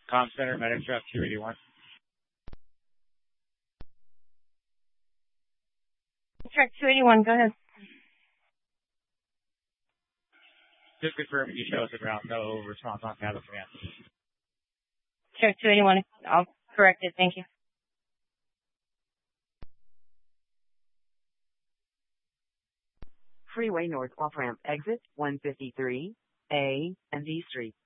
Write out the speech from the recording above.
Com Center, medic truck 281. Truck 281, go ahead. Just confirm you show us the ground, no response on tablet command. Truck 281, I'll correct it, thank you. Freeway north off ramp exit 153A and D Street.